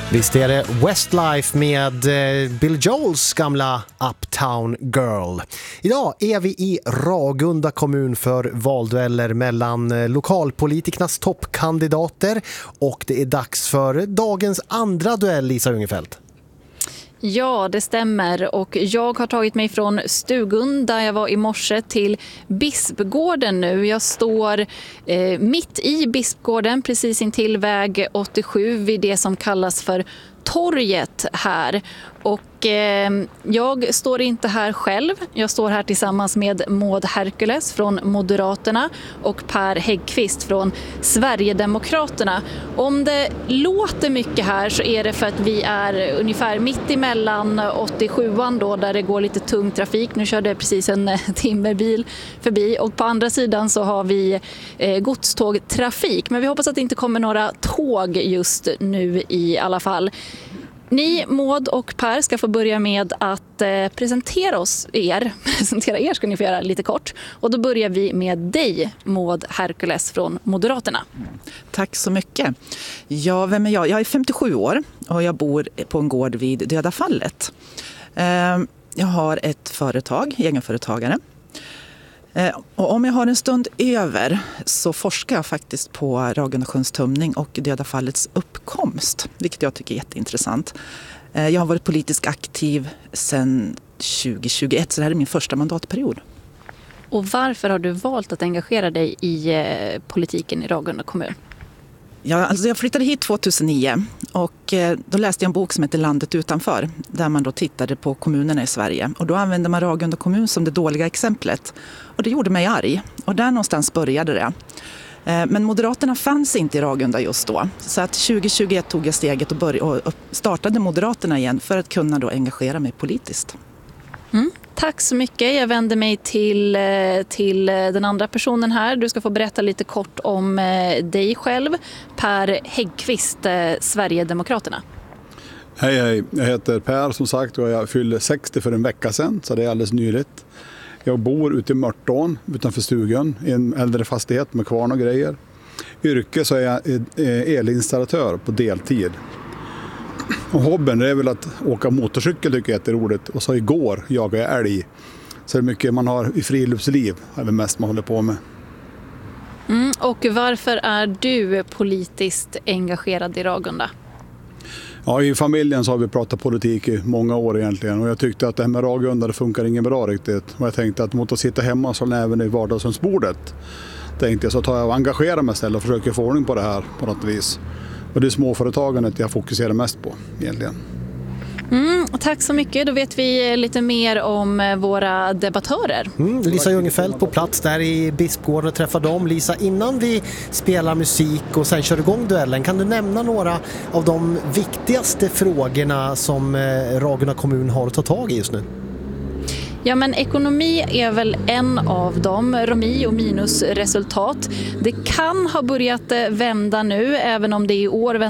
Visst är det Westlife med Bill Joels gamla Uptown Girl. Idag är vi i Ragunda kommun för valdueller mellan lokalpolitikernas toppkandidater och det är dags för dagens andra duell, Lisa Ungefelt. Ja, det stämmer, och jag har tagit mig från stugan där jag var i morse till Bispgården nu. Jag står mitt i Bispgården, precis intill väg 87 vid det som kallas för torget här. Och jag står inte här själv. Jag står här tillsammans med Maud Herkules från Moderaterna och Per Häggkvist från Sverigedemokraterna. Om det låter mycket här så är det för att vi är ungefär mitt emellan 87an då, där det går lite tung trafik. Nu körde precis en timmerbil förbi, och på andra sidan så har vi godstågtrafik. Men vi hoppas att det inte kommer några tåg just nu i alla fall. Ni, Maud och Per, ska få börja med att presentera er ska ni få göra lite kort. Och då börjar vi med dig, Maud Herkules från Moderaterna. Tack så mycket. Ja, vem är jag? Jag är 57 år och jag bor på en gård vid Dödafallet. Jag har ett företag, egenföretagare. Och om jag har en stund över så forskar jag faktiskt på Ragundasjöns tömning och Dödafallets uppkomst, vilket jag tycker är jätteintressant. Jag har varit politiskt aktiv sedan 2021, så det här är min första mandatperiod. Och varför har du valt att engagera dig i politiken i Ragunda kommun? Ja, alltså jag flyttade hit 2009 och då läste jag en bok som heter Landet utanför, där man då tittade på kommunerna i Sverige. Och då använde man Ragunda kommun som det dåliga exemplet. Och det gjorde mig arg. Och där någonstans började det. Men Moderaterna fanns inte i Ragunda just då. Så att 2021 tog jag steget och startade Moderaterna igen för att kunna då engagera mig politiskt. Tack så mycket. Jag vänder mig till den andra personen här. Du ska få berätta lite kort om dig själv. Per Häggkvist, Sverigedemokraterna. Hej. Jag heter Per som sagt och jag fyllde 60 för en vecka sedan, så det är alldeles nyligt. Jag bor ute i Mörtån utanför stugan i en äldre fastighet med kvarn och grejer. Yrke så är jag elinstallatör på deltid. Och hobben är väl att åka motorcykel, tycker jag är roligt. Och så igår jagade jag älg. Så det är mycket man har i friluftsliv, är det mest man håller på med. Och varför är du politiskt engagerad i Ragunda? Ja, i familjen så har vi pratat politik i många år egentligen. Och jag tyckte att det här med Ragunda, det funkar ingen bra riktigt. Och jag tänkte att mot att sitta hemma så även i vardagsrumsbordet, tänkte jag, så tar jag och engagerar mig istället och försöker få ordning på det här på något vis. Och det är småföretagandet jag fokuserar mest på egentligen. Tack så mycket. Då vet vi lite mer om våra debattörer. Lisa Ungefelt på plats där i Bispgården och träffar dem. Lisa, innan vi spelar musik och sen kör igång duellen, kan du nämna några av de viktigaste frågorna som Ragunda kommun har att ta tag i just nu? Ja, men ekonomi är väl en av dem. Romi och minusresultat. Det kan ha börjat vända nu, även om det i år